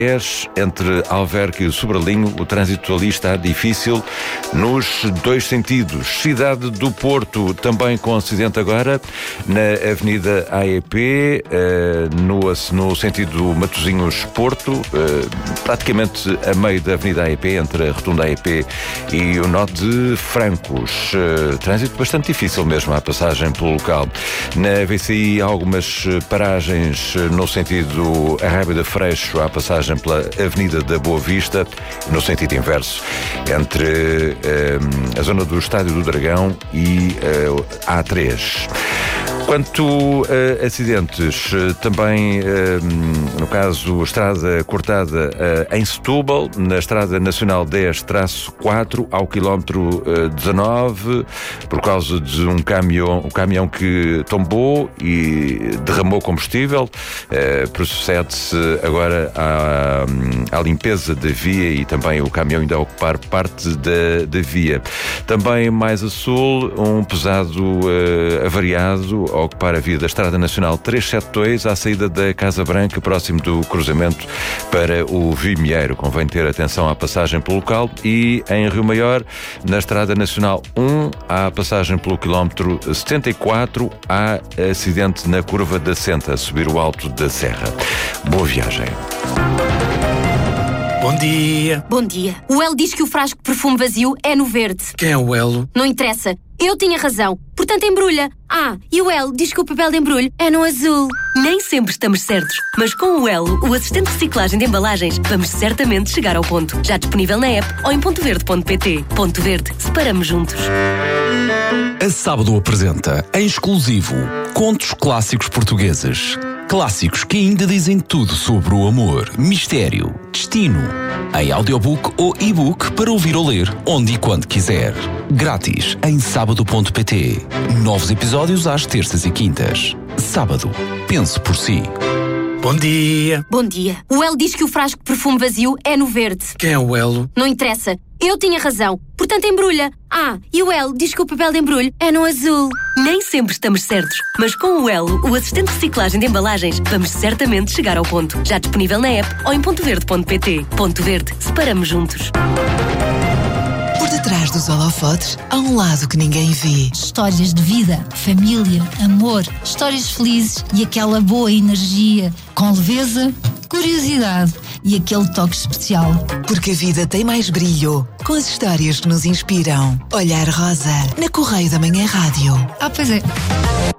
Entre Alverca e o Sobralinho, o trânsito ali está difícil nos dois sentidos. Cidade do Porto, também com acidente agora, na Avenida AEP, no sentido Matosinhos-Porto, praticamente a meio da Avenida AEP, entre a Rotunda AEP e o nó de Francos. Trânsito bastante difícil mesmo, a passagem pelo local. Na VCI, algumas paragens no sentido Arrábida Freixo, à passagem pela Avenida da Boa Vista, no sentido inverso, entre a zona do Estádio do Dragão e A3. Quanto a acidentes, também, no caso, estrada cortada em Setúbal, na Estrada Nacional 10-4, ao quilómetro 19, por causa de um caminhão que tombou e derramou combustível. Procede-se agora à limpeza da via e também o caminhão ainda a ocupar parte da via. Também mais a sul, um pesado avariado a ocupar a via da Estrada Nacional 372 à saída da Casa Branca, próximo do cruzamento para o Vimieiro. Convém ter atenção à passagem pelo local. E em Rio Maior, na Estrada Nacional 1, à passagem pelo quilómetro 74, há acidente na curva da Senta, a subir o alto da Serra. Boa viagem. Bom dia. Bom dia. O Elo diz que o frasco de perfume vazio é no verde. Quem é o Elo? Não interessa. Eu tinha razão. Portanto, embrulha. E o Elo diz que o papel de embrulho é no azul. Nem sempre estamos certos, mas com o Elo, o assistente de reciclagem de embalagens, vamos certamente chegar ao ponto. Já disponível na app ou em pontoverde.pt. Ponto Verde. Separamos juntos. A Sábado apresenta, em exclusivo, contos clássicos portugueses. Clássicos que ainda dizem tudo sobre o amor, mistério, destino. Em audiobook ou e-book para ouvir ou ler, onde e quando quiser. Grátis em sábado.pt. Novos episódios às terças e quintas. Sábado. Pense por si. Bom dia. Bom dia. O Elo diz que o frasco de perfume vazio é no verde. Quem é o Elo? Não interessa. Eu tinha razão. Portanto, embrulha. E o Elo diz que o papel de embrulho é no azul. Nem sempre estamos certos, mas com o Elo, o assistente de reciclagem de embalagens, vamos certamente chegar ao ponto. Já disponível na app ou em pontoverde.pt. Ponto Verde. Separamos juntos. Por detrás dos holofotes, há um lado que ninguém vê. Histórias de vida, família, amor, histórias felizes e aquela boa energia, com leveza, curiosidade e aquele toque especial. Porque a vida tem mais brilho com as histórias que nos inspiram. Olhar Rosa, na Correio da Manhã Rádio. Pois é.